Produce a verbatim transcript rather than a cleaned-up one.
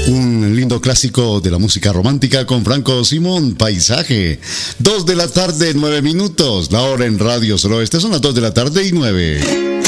Un lindo clásico de la música romántica con Franco Simón, Paisaje. Dos de la tarde, nueve minutos. La hora en Radio Suroeste son las dos de la tarde y nueve.